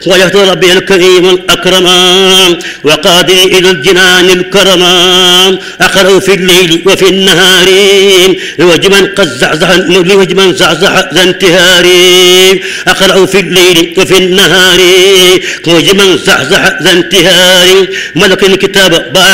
وجهت ربي الكريم الأكرم وقادي إلى الجنان الكرم أقرأ في الليل وفي النهار لوجه من زعزع ذا انتهار أقرأ في الليل وفي النهار لوجه من زعزع ذا انتهار ملك الكتاب